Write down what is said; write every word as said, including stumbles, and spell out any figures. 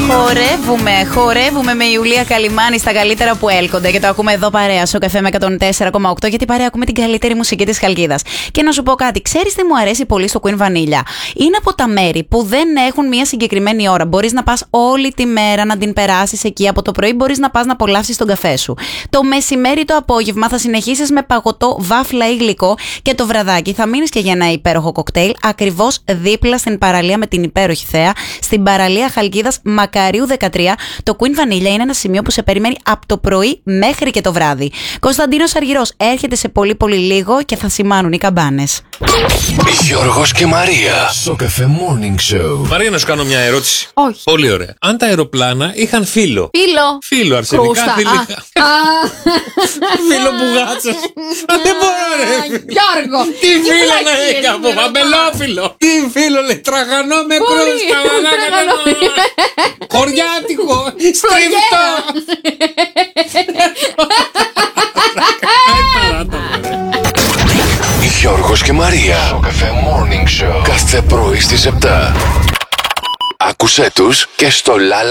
Χορεύουμε, χορεύουμε με Ιουλία Καλυμάνη στα καλύτερα που έλκονται. Και το ακούμε εδώ παρέα στο καφέ με εκατόν τέσσερα κόμμα οκτώ. Γιατί παρέα ακούμε την καλύτερη μουσική της Χαλκίδας. Και να σου πω κάτι, ξέρεις τι μου αρέσει πολύ στο Queen Vanilla? Είναι από τα μέρη που δεν έχουν μια συγκεκριμένη ώρα. Μπορείς να πας όλη τη μέρα να την περάσεις εκεί. Από το πρωί μπορείς να πας να απολαύσεις τον καφέ σου. Το μεσημέρι, το απόγευμα θα συνεχίσεις με παγωτό, βάφλα ή γλυκό. Και το βραδάκι θα μείνεις και για ένα υπέροχο κοκτέιλ ακριβώς δίπλα στην παραλία με την υπέροχη θέα. Στην παραλία Χαλκίδας Μακαρίου δεκατρία. Το Queen Vanilla είναι ένα σημείο που σε περιμένει από το πρωί μέχρι και το βράδυ. Κωνσταντίνος Αργυρός έρχεται σε πολύ πολύ λίγο και θα σημάνουν οι καμπάνες. Γιώργος και Μαρία στο καφέ Morning Show. Μαρία, να σου κάνω μια ερώτηση. Όχι. Πολύ ωραία. Αν τα αεροπλάνα είχαν φύλλο. Φίλο. Φύλλο, αρσενικά, Κρούστα. θηλυκά. Φύλλο μπουγάτσας. Δεν μπορώ, ρε. Γιώργο. Τι φύλλο να βλακίες έχει από είναι αυτά. αμπελόφυλλο. Τι φύλλο λέει, τραγανό με κρούστα. Χωριάτικο, στριφτό. Γιώργος και Μαρία στο καφέ Morning Show. Κάθε πρωί στις επτά. Άκουσέ τους και στο Λάλα.